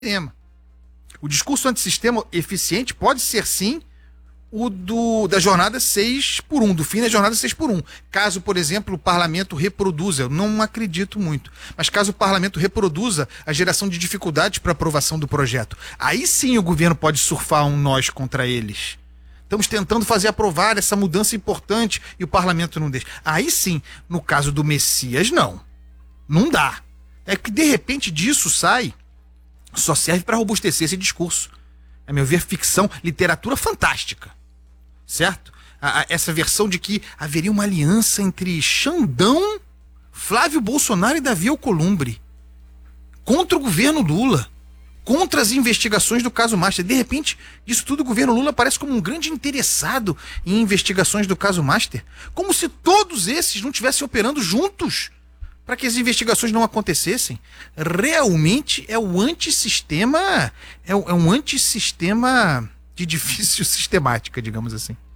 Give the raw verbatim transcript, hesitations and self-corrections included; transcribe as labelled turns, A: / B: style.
A: antissistema. O discurso antissistema eficiente pode ser, sim, o do, da jornada seis por um, do fim da jornada seis por um. Caso, por exemplo, o parlamento reproduza, eu não acredito muito, mas caso o parlamento reproduza a geração de dificuldades para aprovação do projeto, aí sim o governo pode surfar um nós contra eles. Estamos tentando fazer aprovar essa mudança importante e o parlamento não deixa. Aí sim, no caso do Messias, não. Não dá. É que de repente disso sai, só serve para robustecer esse discurso. A meu ver, ficção, literatura fantástica. Certo? A, a, essa versão de que haveria uma aliança entre Xandão, Flávio Bolsonaro e Davi Alcolumbre contra o governo Lula, contra as investigações do caso Master. De repente, isso tudo o governo Lula aparece como um grande interessado em investigações do caso Master, como se todos esses não estivessem operando juntos para que as investigações não acontecessem. Realmente é o antissistema, é, é um antissistema de difícil sistemática, digamos assim.